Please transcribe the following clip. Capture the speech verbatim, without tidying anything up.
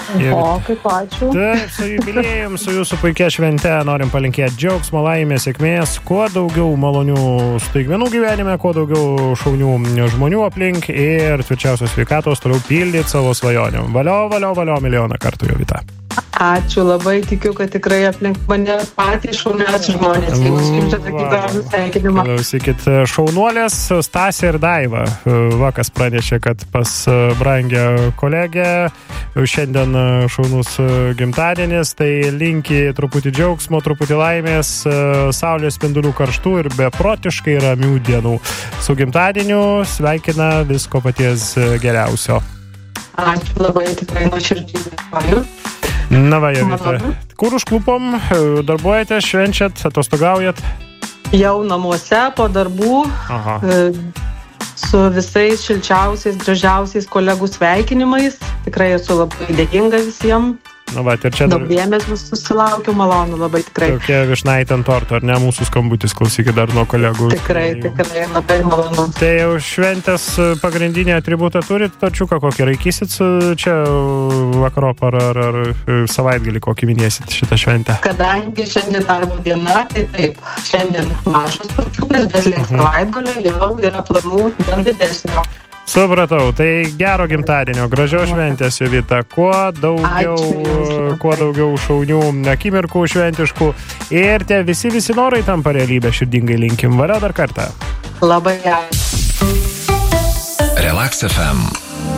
O, kaip ačiū. Taip, su jubiliejum, su jūsų puikia švente norim palinkėti džiaugsmo, laimės, sėkmės, kuo daugiau malonių staigmenų gyvenime, kuo daugiau šaunių žmonių aplink ir tvirčiausios sveikatos toliau pildyti savo svajonę. Valio, valio, valio milijoną kartų, Jovita. Ačiū labai, tikiu, kad tikrai aplink mane patys šauniausi žmonės. Jeigu skimčia tokį gražų sveikinimą. Klausykit, šaunuolės Stasė ir Daiva vakas pranešė, kad pas brangę kolegę šiandien šaunus gimtadienis, tai linki truputį džiaugsmo, truputį laimės, saulės spindulių karštų ir beprotiškai ramių dienų. Su gimtadieniu sveikina visko paties geriausio. Ačiū labai, tikrai nuoširdžiai dėkoju. Na va, Jovita, kur užklupom, darbuojate, švenčiat, atostogaujat? Jau namuose po darbų. Aha. Su visais šilčiausiais, gražiausiais kolegų sveikinimais. Tikrai esu labai dėkinga visiems. Na va, ir čia daug dėmesio susilaukiu, malonu labai tikrai. Tokia višnaitė ant torto, ar ne, mūsų skambutis, klausykit dar nuo kolegų. Tikrai, tikrai, labai malonu. Tai jau šventės pagrindinį atributą turit, tačiuką kokį raikysit čia vakarop ar, ar, ar savaitgalį kokį minėsit šitą šventę? Kadangi šiandien darbo diena, tai taip, šiandien mažas tačiukas, bet link savaitgalio jau yra planų gan didesnio. Supratau, tai gero gimtadienio, gražios šventės, Jovita, kuo daugiau, Ačiū. kuo daugiau šaunių akimirkų šventiškų ir tie visi, visi norai tampa realybė, širdingai linkim. Valio dar kartą. Labai ačiū. Relax F M.